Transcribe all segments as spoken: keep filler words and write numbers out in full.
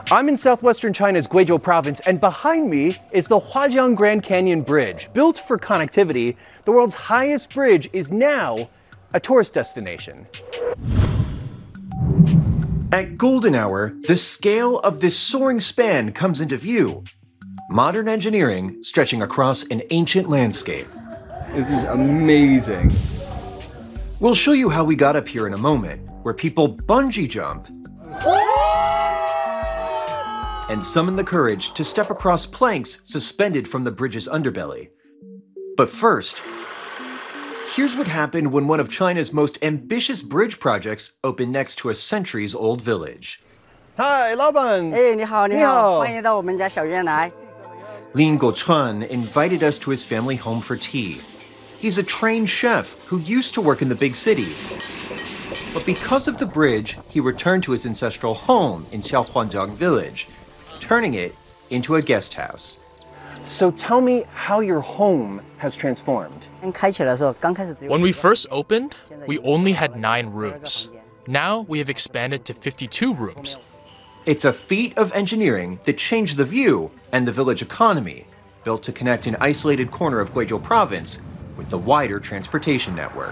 I'm in southwestern China's Guizhou province, and behind me is the Huajiang Grand Canyon Bridge. Built for connectivity, the world's highest bridge is now a tourist destination. At golden hour, the scale of this soaring span comes into view. Modern engineering stretching across an ancient landscape. This is amazing. We'll show you how we got up here in a moment, where people bungee jump and summon the courage to step across planks suspended from the bridge's underbelly. But first, here's what happened when one of China's most ambitious bridge projects opened next to a centuries-old village. Hi, 老板. Hey, 你好,你好,欢迎到我们家小院来. Lin Guochuan invited us to his family home for tea. He's a trained chef who used to work in the big city. But because of the bridge, he returned to his ancestral home in Xiaohuanjiang village, turning it into a guest house. So tell me how your home has transformed. When we first opened, we only had nine rooms. Now we have expanded to fifty-two rooms. It's a feat of engineering that changed the view and the village economy, built to connect an isolated corner of Guizhou province with the wider transportation network.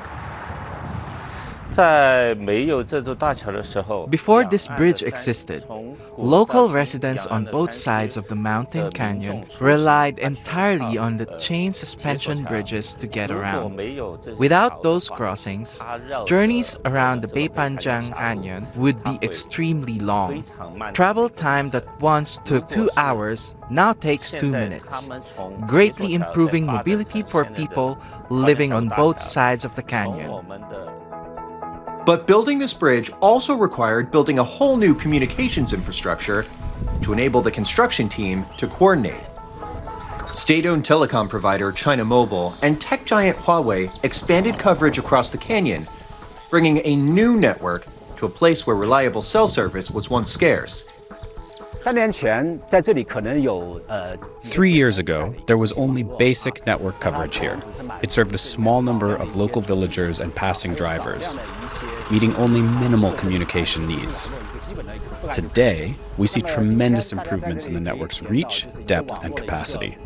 Before this bridge existed, local residents on both sides of the mountain canyon relied entirely on the chain suspension bridges to get around. Without those crossings, journeys around the Beipanjiang Canyon would be extremely long. Travel time that once took two hours now takes two minutes, greatly improving mobility for people living on both sides of the canyon. But building this bridge also required building a whole new communications infrastructure to enable the construction team to coordinate. State-owned telecom provider China Mobile and tech giant Huawei expanded coverage across the canyon, bringing a new network to a place where reliable cell service was once scarce. Three years ago, there was only basic network coverage here. It served a small number of local villagers and passing drivers, meeting only minimal communication needs. Today, we see tremendous improvements in the network's reach, depth, and capacity.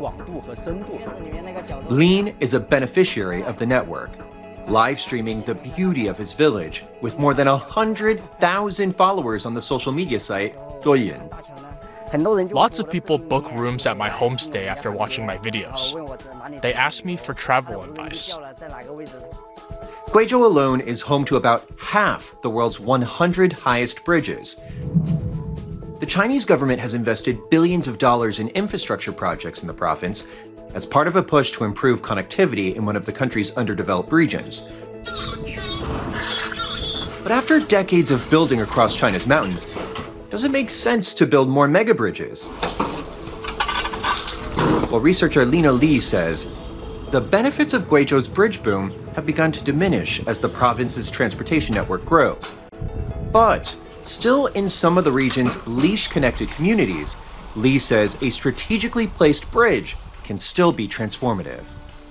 Lin is a beneficiary of the network, live streaming the beauty of his village with more than one hundred thousand followers on the social media site Douyin. Lots of people book rooms at my homestay after watching my videos. They ask me for travel advice. Guizhou alone is home to about half the world's one hundred highest bridges. The Chinese government has invested billions of dollars in infrastructure projects in the province as part of a push to improve connectivity in one of the country's underdeveloped regions. But after decades of building across China's mountains, does it make sense to build more mega bridges? Well, researcher Lina Li says, the benefits of Guizhou's bridge boom have begun to diminish as the province's transportation network grows. But still in some of the region's least connected communities, Li says a strategically placed bridge can still be transformative.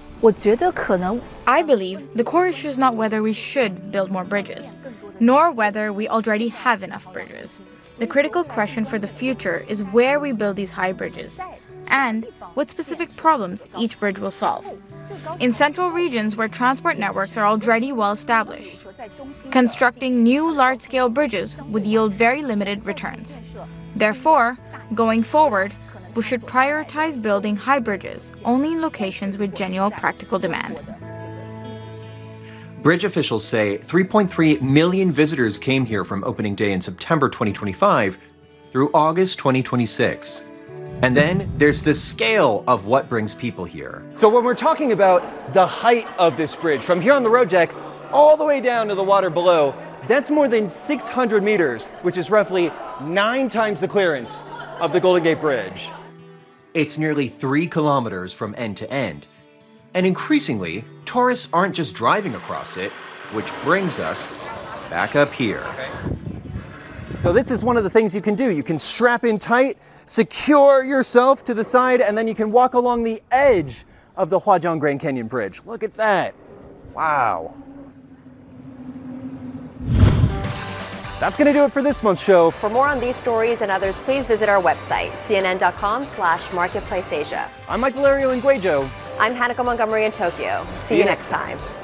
I believe the core issue is not whether we should build more bridges, nor whether we already have enough bridges. The critical question for the future is where we build these high bridges, and what specific problems each bridge will solve. In central regions where transport networks are already well established, constructing new large-scale bridges would yield very limited returns. Therefore, going forward, we should prioritize building high bridges only in locations with genuine practical demand. Bridge officials say three point three million visitors came here from opening day in September twenty twenty-five through August twenty twenty-six. And then there's the scale of what brings people here. So when we're talking about the height of this bridge, from here on the road deck all the way down to the water below, that's more than six hundred meters, which is roughly nine times the clearance of the Golden Gate Bridge. It's nearly three kilometers from end to end. And increasingly, tourists aren't just driving across it, which brings us back up here. So this is one of the things you can do. You can strap in tight, secure yourself to the side, and then you can walk along the edge of the Huajiang Grand Canyon Bridge. Look at that. Wow. That's going to do it for this month's show. For more on these stories and others, please visit our website, cnn.com slash marketplace Asia. I'm Mike Valerio in Guizhou. I'm Hanako Montgomery in Tokyo. See, See you next time. time.